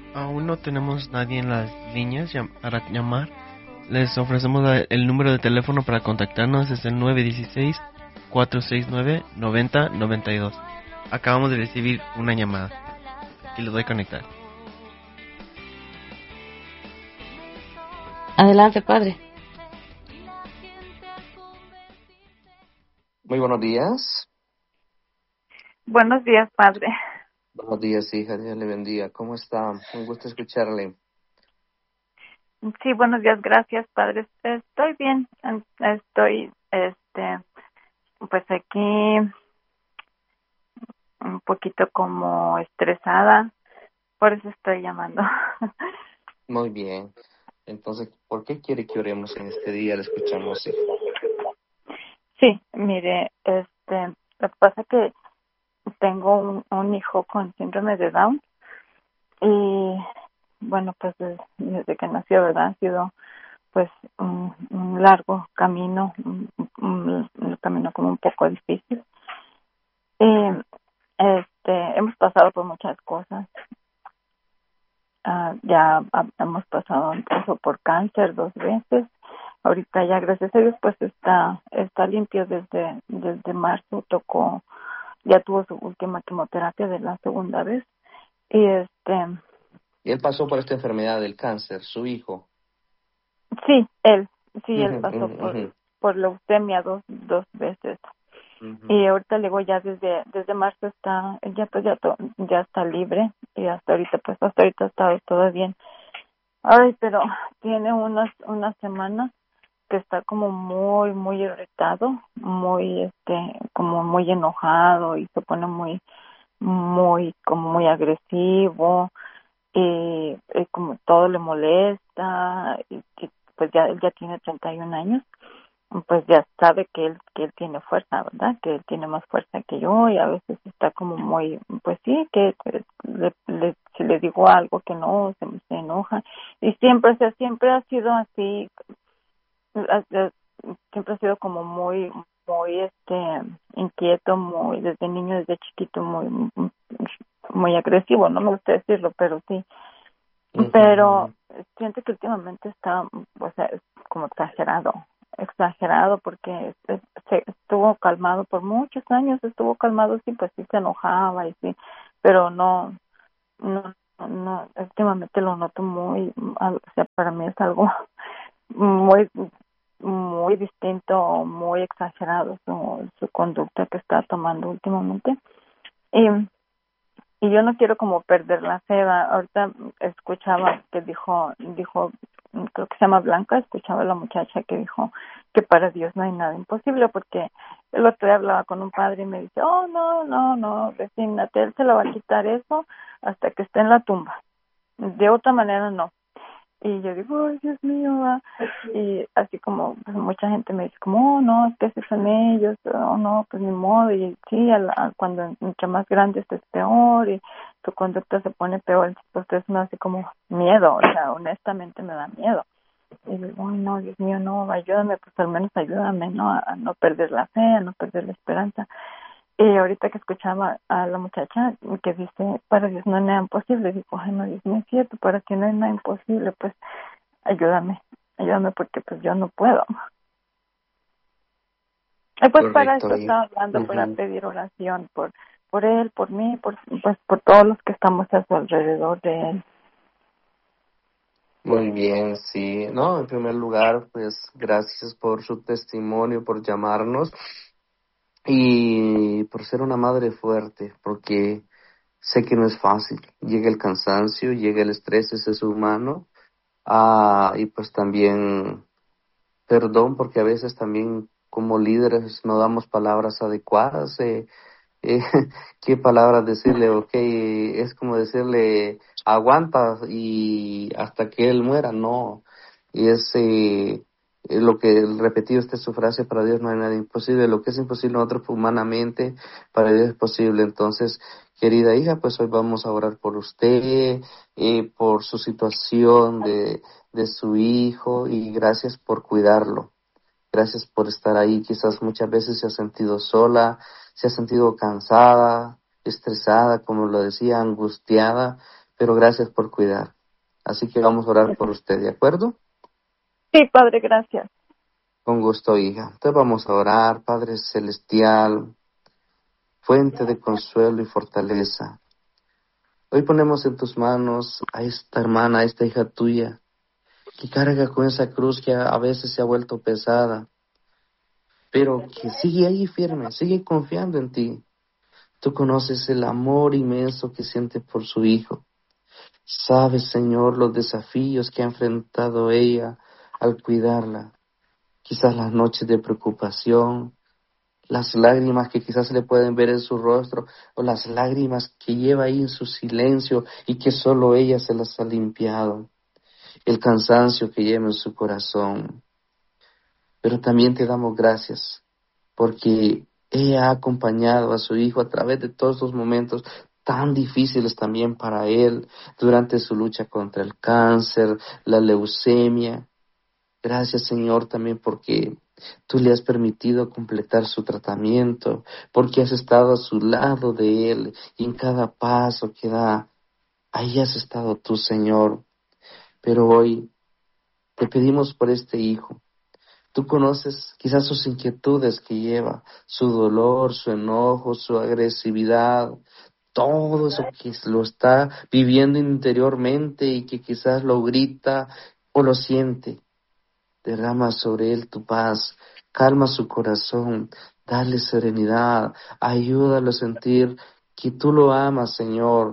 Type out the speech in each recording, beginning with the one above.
Aún no tenemos nadie en las líneas para llamar. Les ofrecemos el número de teléfono para contactarnos. Es el 916-469-9092. Acabamos de recibir una llamada. Aquí les voy a conectar. Adelante, padre. Muy buenos días. Buenos días, padre. Buenos días, hija. Dios le bendiga. ¿Cómo está? Un gusto escucharle. Sí, buenos días, gracias, padre. Estoy bien. Estoy, pues aquí un poquito como estresada. Por eso estoy llamando. Muy bien. Entonces, ¿por qué quiere que oremos en este día? Le escuchamos, hija. Sí, mire, lo que pasa es que tengo un hijo con síndrome de Down y, bueno, pues desde que nació, ¿verdad? Ha sido, pues, un largo camino, un camino como un poco difícil. Y, hemos pasado por muchas cosas. Hemos pasado incluso por cáncer 2 veces. Ahorita ya, gracias a Dios, pues está limpio desde marzo. Ya tuvo su última quimioterapia de la segunda vez. Y Y él pasó por esta enfermedad del cáncer, su hijo. sí, él pasó por leucemia dos veces. Y ahorita luego ya desde marzo ya está libre y hasta ahorita ha estado todo bien. Ay, pero tiene unas semanas que está como muy, muy irritado, como muy enojado y se pone como muy agresivo y como todo le molesta y pues ya él ya tiene 31 años, pues ya sabe que él tiene fuerza, ¿verdad? Que él tiene más fuerza que yo y a veces está como muy, pues sí, que si le digo algo que no, se enoja y siempre ha sido así, siempre ha sido como muy, muy, inquieto, muy, desde niño, desde chiquito, muy, muy agresivo, no me gusta decirlo, pero sí. Pero siento que últimamente está, o sea, es como exagerado porque se estuvo calmado por muchos años, sí, pues sí se enojaba y sí, pero no, últimamente lo noto muy, o sea, para mí es algo muy, muy distinto, muy exagerado su conducta que está tomando últimamente. Y yo no quiero como perder la fe. Ahorita escuchaba que dijo, creo que se llama Blanca, escuchaba a la muchacha que dijo que para Dios no hay nada imposible, porque el otro día hablaba con un padre y me dice, oh, no, resígnate, él se lo va a quitar eso hasta que esté en la tumba. De otra manera no. Y yo digo, ay, Dios mío, y así como pues, mucha gente me dice como, oh, no, es que así son ellos, oh, no, pues ni modo, y sí, cuando entre más grande es peor, y tu conducta se pone peor, entonces me hace como miedo, o sea, honestamente me da miedo. Y digo, ay, no, Dios mío, no, ayúdame, pues al menos ayúdame, ¿no? A no perder la fe, a no perder la esperanza. Y ahorita que escuchaba a la muchacha que dice, para Dios no hay nada imposible, digo, ay, no, Dios mío, es cierto, para que no hay nada imposible, pues ayúdame porque pues yo no puedo. Y pues para Correcto, eso estaba hablando, para pedir oración por él, por mí, por todos los que estamos a su alrededor de él. Muy bien, sí. No, en primer lugar, pues gracias por su testimonio, por llamarnos y por ser una madre fuerte, porque sé que no es fácil. Llega el cansancio, llega el estrés, ese es humano. Y pues también perdón, porque a veces también como líderes no damos palabras adecuadas. Eh, ¿Qué palabras decirle? Ok, es como decirle aguanta y hasta que él muera, no. Y lo que repetido esta es su frase, para Dios no hay nada imposible. Lo que es imposible nosotros humanamente, para Dios es posible. Entonces, querida hija, pues hoy vamos a orar por usted, por su situación de su hijo, y gracias por cuidarlo. Gracias por estar ahí. Quizás muchas veces se ha sentido sola, se ha sentido cansada, estresada, como lo decía, angustiada, pero gracias por cuidar. Así que vamos a orar por usted, ¿de acuerdo? Sí, Padre, gracias. Con gusto, hija. Entonces vamos a orar, Padre Celestial, fuente de consuelo y fortaleza. Hoy ponemos en tus manos a esta hermana, a esta hija tuya, que carga con esa cruz que a veces se ha vuelto pesada, pero que sigue ahí firme, sigue confiando en ti. Tú conoces el amor inmenso que siente por su hijo. Sabes, Señor, los desafíos que ha enfrentado ella al cuidarla. Quizás las noches de preocupación, las lágrimas que quizás se le pueden ver en su rostro, o las lágrimas que lleva ahí en su silencio y que solo ella se las ha limpiado. El cansancio que lleva en su corazón. Pero también te damos gracias porque ella ha acompañado a su hijo a través de todos estos momentos tan difíciles también para él durante su lucha contra el cáncer, la leucemia. Gracias, Señor, también porque tú le has permitido completar su tratamiento, porque has estado a su lado de él y en cada paso que da, ahí has estado tú, Señor. Pero hoy te pedimos por este hijo. Tú conoces quizás sus inquietudes que lleva, su dolor, su enojo, su agresividad, todo eso que lo está viviendo interiormente y que quizás lo grita o lo siente. Derrama sobre él tu paz, calma su corazón, dale serenidad, ayúdalo a sentir que tú lo amas, Señor,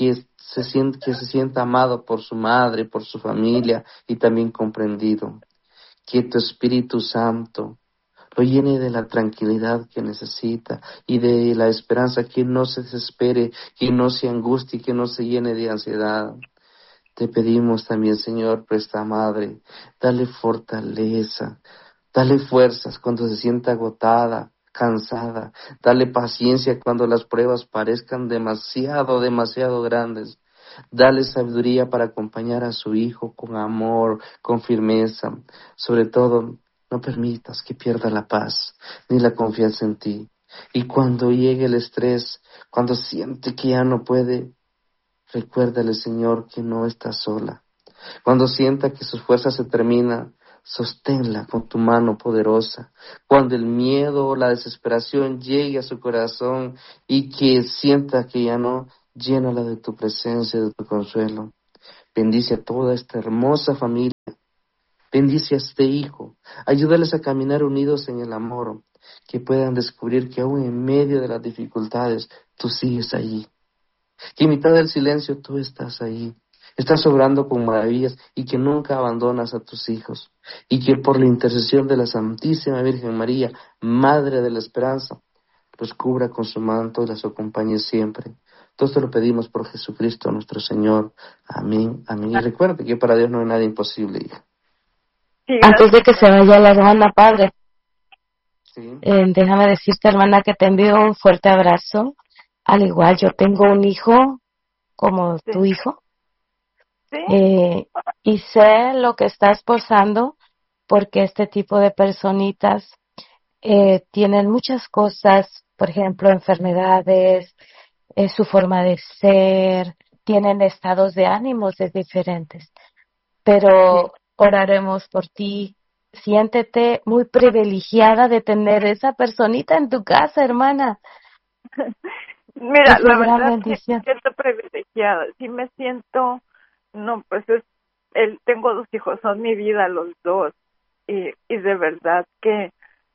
que se sienta amado por su madre, por su familia y también comprendido. Que tu Espíritu Santo lo llene de la tranquilidad que necesita y de la esperanza, que no se desespere, que no se angustie, que no se llene de ansiedad. Te pedimos también, Señor, por esta madre, dale fortaleza, dale fuerzas cuando se sienta agotada, cansada, dale paciencia cuando las pruebas parezcan demasiado grandes. Dale sabiduría para acompañar a su hijo con amor, con firmeza. Sobre todo, no permitas que pierda la paz ni la confianza en ti. Y cuando llegue el estrés, cuando siente que ya no puede, recuérdale, Señor, que no está sola. Cuando sienta que sus fuerzas se terminan, sosténla con tu mano poderosa. Cuando el miedo o la desesperación llegue a su corazón y que sienta que ya no, llénala de tu presencia, de tu consuelo. Bendice a toda esta hermosa familia. Bendice a este hijo. Ayúdales a caminar unidos en el amor. Que puedan descubrir que aún en medio de las dificultades, tú sigues allí. Que en mitad del silencio tú estás ahí. Estás obrando con maravillas y que nunca abandonas a tus hijos. Y que por la intercesión de la Santísima Virgen María, Madre de la Esperanza, los cubra con su manto y las acompañe siempre. Todos te lo pedimos por Jesucristo nuestro Señor. Amén, amén. Y recuerde que para Dios no hay nada imposible, hija. Sí, Antes de que se vaya la hermana, padre, ¿Sí? déjame decirte, hermana, que te envío un fuerte abrazo. Al igual, yo tengo un hijo como sí. tu hijo, ¿Sí? y sé lo que estás pasando, porque este tipo de personitas tienen muchas cosas, por ejemplo, enfermedades, su forma de ser, tienen estados de ánimos diferentes. Pero oraremos por ti. Siéntete muy privilegiada de tener esa personita en tu casa, hermana. Mira, Es la una gran verdad que bendición. me siento privilegiada. Sí me siento, no, pues tengo 2 hijos, son mi vida los dos. Y de verdad que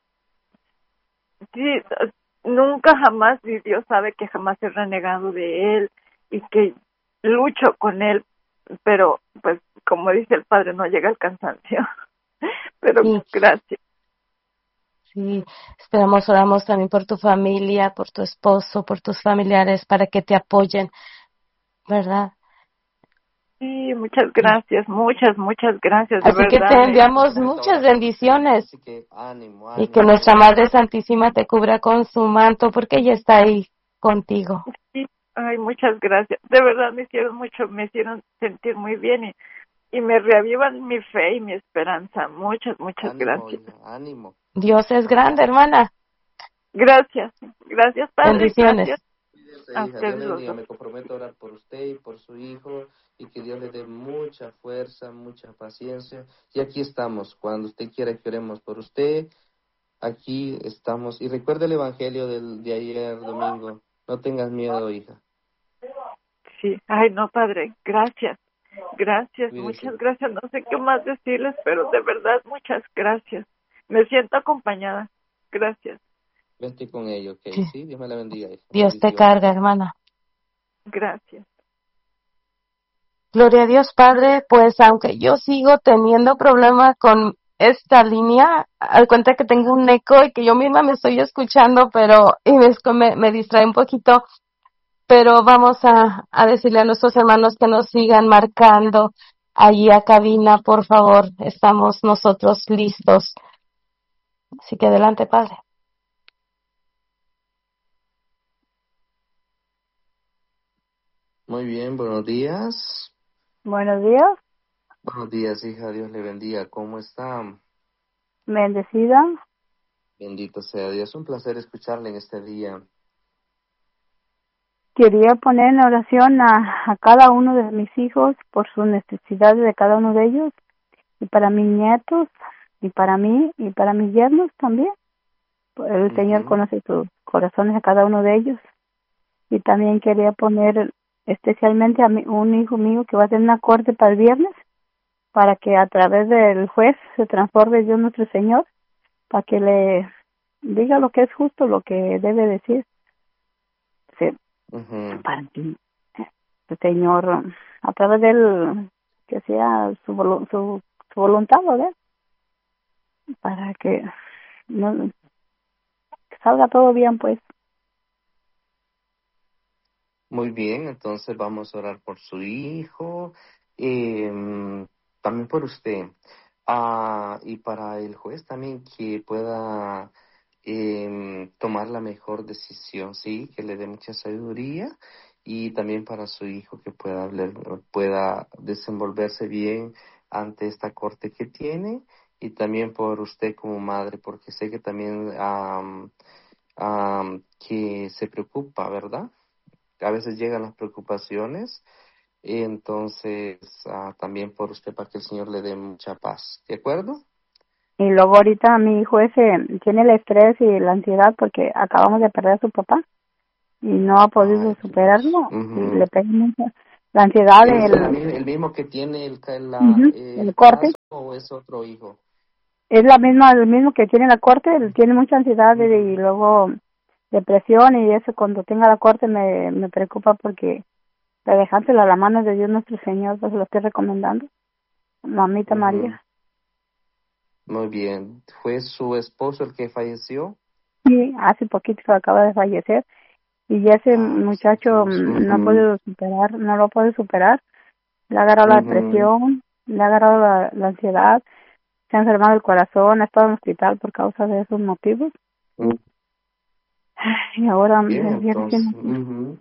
sí, nunca jamás, y Dios sabe que jamás he renegado de él y que lucho con él, pero pues como dice el padre, no llega el cansancio. Pero Sí, gracias. sí. Oramos también por tu familia, por tu esposo, por tus familiares, para que te apoyen, ¿verdad? Sí, muchas gracias, muchas gracias, de Así que verdad. te enviamos muchas bendiciones Así que ánimo, y que ánimo. nuestra Madre Santísima te cubra con su manto, porque ella está ahí contigo. Sí, ay, muchas gracias. De verdad me hicieron sentir muy bien y me reavivan mi fe y mi esperanza. Muchas Ánimo, gracias. hija, ánimo. Dios es grande, hermana. Gracias, padre, Bendiciones. gracias. Cuídese, A hija. Dios ustedes le los bendiga. dos. Me comprometo a orar por usted y por su hijo y que Dios le dé mucha fuerza, mucha paciencia. Y aquí estamos. Cuando usted quiera que oremos por usted, aquí estamos. Y recuerde el evangelio de ayer domingo. No tengas miedo, hija. Sí. Ay, no, padre. Gracias. Gracias, Cuídese. muchas gracias. No sé qué más decirles, pero de verdad, muchas gracias. Me siento acompañada. Gracias. Vente con ello, ¿ok? Sí. Sí, Dios me la bendiga, hija. Dios te Bendiciones. carga, hermana. Gracias. Gloria a Dios, Padre, pues aunque yo sigo teniendo problemas con esta línea, al cuenta que tengo un eco y que yo misma me estoy escuchando, pero y me distrae un poquito, pero vamos a decirle a nuestros hermanos que nos sigan marcando allí a cabina, por favor, estamos nosotros listos. Así que adelante, Padre. Muy bien, buenos días. Buenos días, Buenos días, hija. Dios le bendiga. ¿Cómo está? bendecida. Bendito sea Dios. Un placer escucharle en este día. Quería poner en oración a cada uno de mis hijos por sus necesidades de cada uno de ellos y para mis nietos y para mí y para mis yernos también. El Señor Ujú. conoce sus corazones a cada uno de ellos. Y también quería poner especialmente a un hijo mío que va a tener una corte para el viernes, para que a través del juez se transforme Dios nuestro Señor, para que le diga lo que es justo, lo que debe decir. Sí, Ujú. para que el Señor, a través de él, que sea su voluntad, ¿verdad? Para que no que salga todo bien, pues. Muy bien, entonces vamos a orar por su hijo, también por usted, y para el juez también que pueda tomar la mejor decisión, sí, que le dé mucha sabiduría y también para su hijo que pueda hablar, pueda desenvolverse bien ante esta corte que tiene y también por usted como madre, porque sé que también que se preocupa, ¿verdad? A veces llegan las preocupaciones, y entonces también por usted para que el Señor le dé mucha paz, ¿de acuerdo? Y luego ahorita mi hijo ese tiene el estrés y la ansiedad porque acabamos de perder a su papá y no ha podido Ay, Dios. superarlo y Ujú. le pega mucho la ansiedad, ¿Es el mismo que tiene el el corte. caso o es otro hijo? Es la misma, el mismo que tiene la corte, él tiene mucha ansiedad y Ujú. luego depresión y eso cuando tenga la corte me preocupa porque de dejársela a la mano de Dios nuestro Señor, pues lo estoy recomendando. Mamita Ujú. María. Muy bien. ¿Fue su esposo el que falleció? Sí, hace poquito acaba de fallecer y ese Ay, santo muchacho Dios. no ha Ujú. podido superar, no lo puede superar. Le ha agarrado la Ujú. depresión, le ha agarrado la ansiedad, se ha enfermado el corazón, ha estado en el hospital por causa de esos motivos. Y ahora Bien, el viernes entonces. tiene Ujú.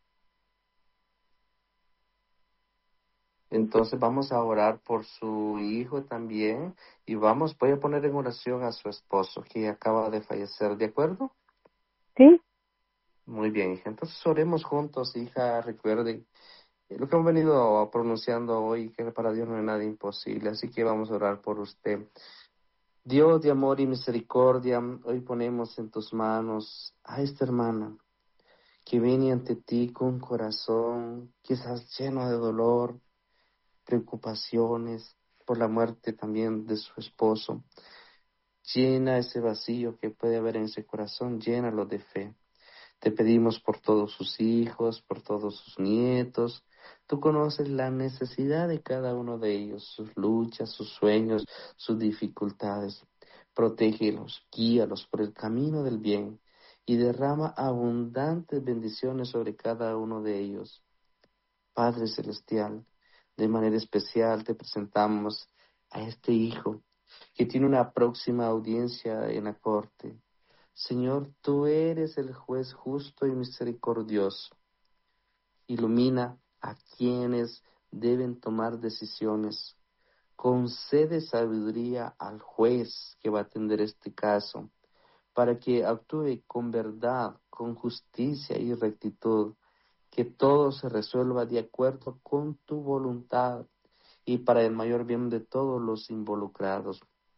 Entonces vamos a orar por su hijo también y voy a poner en oración a su esposo que acaba de fallecer, ¿de acuerdo? sí, Muy bien, hija. Entonces oremos juntos, hija. Recuerde lo que hemos venido pronunciando hoy, que para Dios no hay nada imposible. Así que vamos a orar por usted. Dios de amor y misericordia, hoy ponemos en tus manos a esta hermana que viene ante ti con un corazón quizás lleno de dolor, preocupaciones por la muerte también de su esposo. Llena ese vacío que puede haber en ese corazón, llénalo de fe. Te pedimos por todos sus hijos, por todos sus nietos. Tú conoces la necesidad de cada uno de ellos, sus luchas, sus sueños, sus dificultades. Protégelos, guíalos por el camino del bien y derrama abundantes bendiciones sobre cada uno de ellos. Padre Celestial, de manera especial te presentamos a este hijo que tiene una próxima audiencia en la corte. Señor, tú eres el juez justo y misericordioso. Ilumina a quienes deben tomar decisiones. Concede sabiduría al juez que va a atender este caso para que actúe con verdad, con justicia y rectitud, que todo se resuelva de acuerdo con tu voluntad y para el mayor bien de todos los involucrados.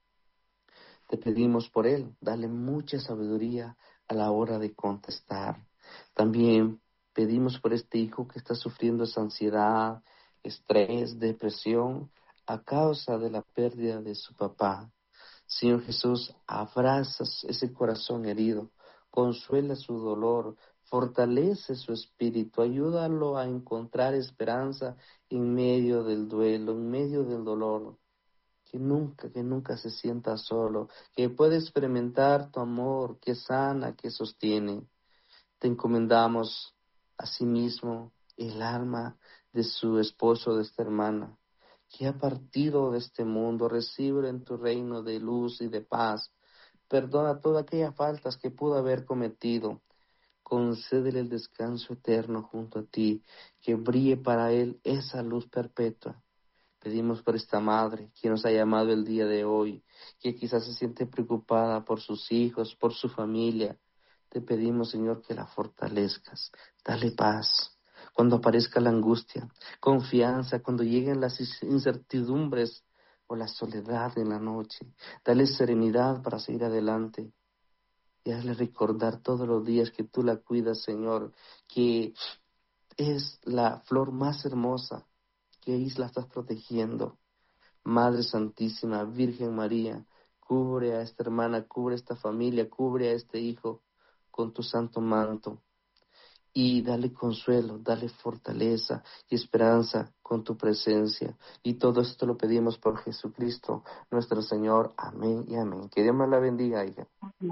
Te pedimos por él, dale mucha sabiduría a la hora de contestar. También pedimos por este hijo que está sufriendo esa ansiedad, estrés, depresión a causa de la pérdida de su papá. Señor Jesús, abrazas ese corazón herido, consuela su dolor, fortalece su espíritu, ayúdalo a encontrar esperanza en medio del duelo, en medio del dolor. Que nunca se sienta solo, que pueda experimentar tu amor, que sana, que sostiene. Te encomendamos asimismo el alma de su esposo, de esta hermana, que ha partido de este mundo. Recibe en tu reino de luz y de paz. Perdona todas aquellas faltas que pudo haber cometido. Concédele el descanso eterno junto a ti, que brille para él esa luz perpetua. Pedimos por esta madre que nos ha llamado el día de hoy, que quizás se siente preocupada por sus hijos, por su familia. Te pedimos, Señor, que la fortalezcas. Dale paz cuando aparezca la angustia, confianza cuando lleguen las incertidumbres o la soledad en la noche. Dale serenidad para seguir adelante y hazle recordar todos los días que tú la cuidas, Señor, que es la flor más hermosa, que ahí la estás protegiendo. Madre Santísima, Virgen María, cubre a esta hermana, cubre a esta familia, cubre a este hijo con tu santo manto y dale consuelo, dale fortaleza y esperanza con tu presencia. Y todo esto lo pedimos por Jesucristo, nuestro Señor. Amén y amén. Que Dios me la bendiga, hija.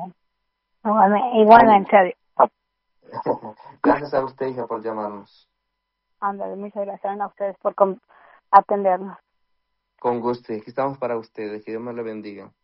Igualmente. Gracias a usted, hija, por llamarnos. Ándale, muchas gracias a ustedes por atendernos. Con gusto, aquí estamos para ustedes. Que Dios me la bendiga.